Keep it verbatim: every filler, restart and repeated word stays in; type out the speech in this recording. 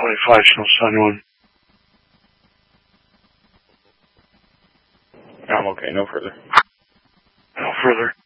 twenty-five, Channel seventy-one. I'm okay, no further. No further.